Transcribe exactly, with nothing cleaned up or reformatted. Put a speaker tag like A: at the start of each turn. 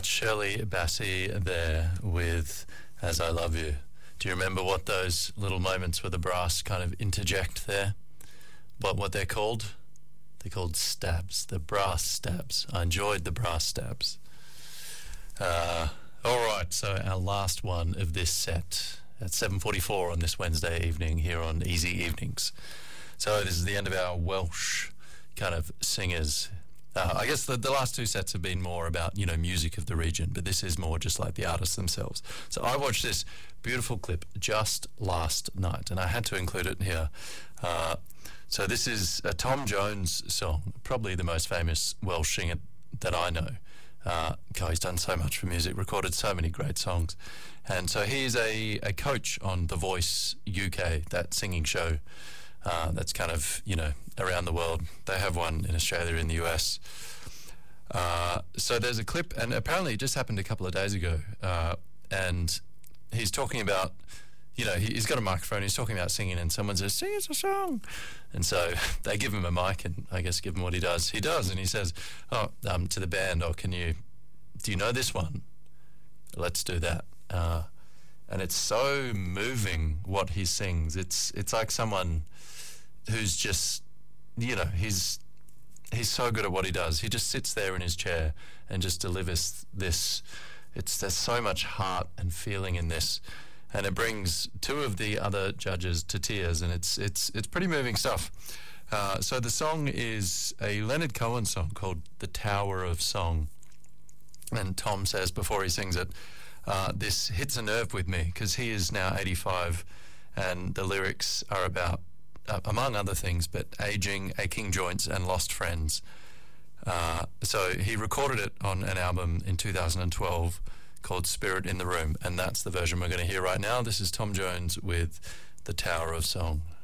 A: right, Shirley Bassey there with As I Love You. Do you remember what those little moments where the brass kind of interject there? What what they're called? They're called stabs, the brass stabs. I enjoyed the brass stabs. Uh, all right, so our last one of this set at seven forty-four on this Wednesday evening here on Easy Evenings. So this is the end of our Welsh kind of singers. Uh, I guess the, the last two sets have been more about, you know, music of the region, but this is more just like the artists themselves. So I watched this beautiful clip just last night, and I had to include it here. Uh, so this is a Tom Jones song, probably the most famous Welsh singer that I know. Uh, God, he's done so much for music, recorded so many great songs. And so he's a, a coach on The Voice U K, that singing show. Uh, that's kind of, you know, around the world. They have one in Australia, in the U S. Uh, so there's a clip, and apparently it just happened a couple of days ago. Uh, and he's talking about, you know, he, he's got a microphone, he's talking about singing, and someone says, sing us a song. And so they give him a mic, and I guess give him what he does. He does, and he says, oh, um, to the band, oh, can you, do you know this one? Let's do that. Uh, and it's so moving what he sings. It's it's like someone who's just, you know, he's he's so good at what he does. He just sits there in his chair and just delivers this. It's there's so much heart and feeling in this, and it brings two of the other judges to tears, and it's it's it's pretty moving stuff. Uh, so the song is a Leonard Cohen song called "The Tower of Song," and Tom says before he sings it, uh, this hits a nerve with me because he is now eighty-five, and the lyrics are about, Uh, among other things, but aging, aching joints, and lost friends. Uh, so he recorded it on an album in two thousand twelve called Spirit in the Room, and that's the version we're going to hear right now. This is Tom Jones with The Tower of Song.